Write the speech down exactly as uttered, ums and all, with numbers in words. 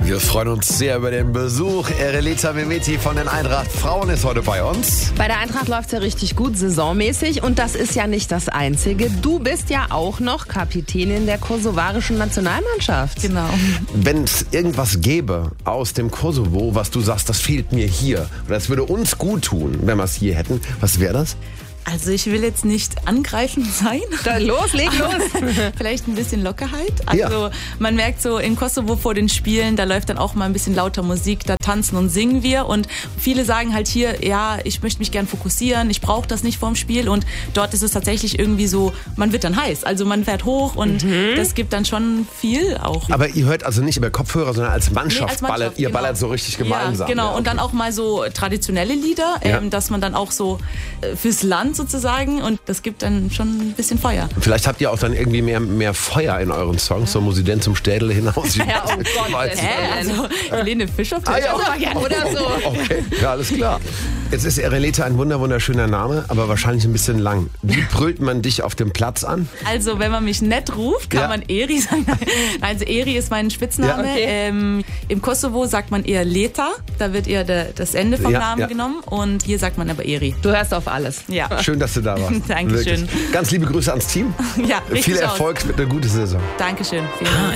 Wir freuen uns sehr über den Besuch. Erelita Mehmeti von den Eintracht Frauen ist heute bei uns. Bei der Eintracht läuft es ja richtig gut, saisonmäßig. Und das ist ja nicht das Einzige. Du bist ja auch noch Kapitänin der kosovarischen Nationalmannschaft. Genau. Wenn es irgendwas gäbe aus dem Kosovo, was du sagst, das fehlt mir hier, oder das würde uns gut tun, wenn wir es hier hätten, was wäre das? Also ich will jetzt nicht angreifend sein. Dann los, leg los. Vielleicht ein bisschen Lockerheit. Also Ja. man merkt so in Kosovo vor den Spielen, da läuft dann auch mal ein bisschen lauter Musik, da tanzen und singen wir. Und viele sagen halt hier, ja, ich möchte mich gern fokussieren, ich brauche das nicht vorm Spiel. Und dort ist es tatsächlich irgendwie so, man wird dann heiß. Also man fährt hoch und mhm. das gibt dann schon viel auch. Aber ihr hört also nicht über Kopfhörer, sondern als Mannschaft, Nee, als Mannschaft, ballert, ihr genau. ballert so richtig gemeinsam. Ja, genau. Ja, okay. Und dann auch mal so traditionelle Lieder, Ja. ähm, dass man dann auch so äh, fürs Land sozusagen, und das gibt dann schon ein bisschen Feuer. Vielleicht habt ihr auch dann irgendwie mehr, mehr Feuer in euren Songs, so muss ich denn zum Städel hinaus. Ja, oh Gott. Weiß Hä? ich. Also Helene Fischer Ah, ja. Oder, ja, oder so. Okay, ja, alles klar. Jetzt ist Erelita ein wunder wunderschöner Name, aber wahrscheinlich ein bisschen lang. Wie brüllt man dich auf dem Platz an? Also wenn man mich nett ruft, kann Ja. man Eri sagen. Also Eri ist mein Spitzname. Ja, okay. ähm, Im Kosovo sagt man eher Leta, da wird eher der, das Ende vom Ja, Namen ja. genommen, und hier sagt man aber Eri. Du hörst auf alles. Ja, Schön, dass du da warst. Dankeschön. Wirklich. Ganz liebe Grüße ans Team. ja, richtig Viel aus. Erfolg mit einer guten Saison. Dankeschön. Vielen Dank.